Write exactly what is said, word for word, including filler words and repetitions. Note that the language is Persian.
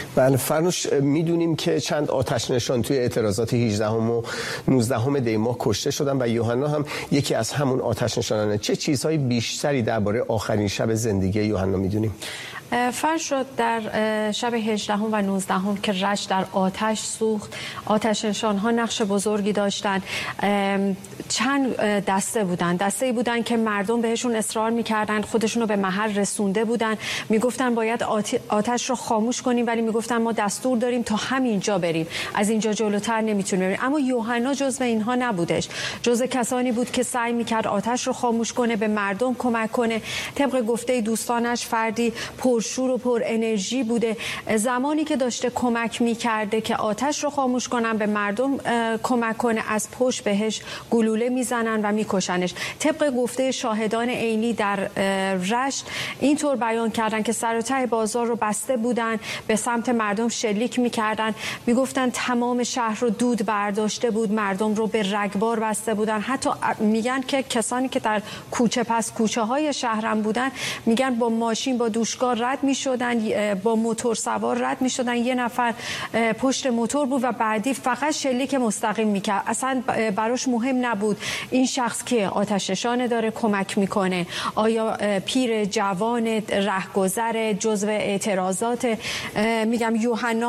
بله فرنوش، میدونیم که چند آتش نشان توی اعتراضات هجدهم و نوزدهم دی ماه کشته شدن و یوحنا هم یکی از همون آتش نشانانه. چه چیزهای بیشتری درباره آخرین شب زندگی یوحنا میدونیم؟ فرشاد، در شب هجدهم و نوزدهم که رشت در آتش سوخت، آتش نشان‌ها نقش بزرگی داشتن. چند دسته بودن دسته بودن که مردم بهشون اصرار میکردن، خودشون رو به محل رسونده بودن، میگفتن باید آتش رو خاموش کنیم، ولی میگفتن ما دستور داریم تا همینجا بریم، از اینجا جلوتر نمیتونیم بریم. اما یوحنا جزو اینها نبودش، جزو کسانی بود که سعی میکرد آتش رو خاموش کنه، به مردم کمک کنه. طبق گفته دوستانش فردی پرشور و پر انرژی بوده. زمانی که داشته کمک میکرده که آتش رو خاموش کنن، به مردم کمک کنه، از پشت بهش گلوله میزنن و میکشنش. طبق گفته شاهدان عینی در رشت اینطور بیان کردن که سر و ته بازار رو بسته بودن، به سمت مردم شلیک میکردن، میگفتن تمام شهر رو دود برداشته بود، مردم رو به رگبار بسته بودن. حتی میگن که کسانی که در کوچه پس کوچه های شهرم بودن، میگن با ماشین با دوشکار رد میشدن، با موتور سوار رد میشدن، یه نفر پشت موتور بود و بعدی فقط شلیک مستقیم میکرد. اصلا براش مهم نبود این شخص که آتش نشان داره، کمک میکنه، آیا پیر، جوان، رهگذر، جزو اعتراضات. میگم یوحنا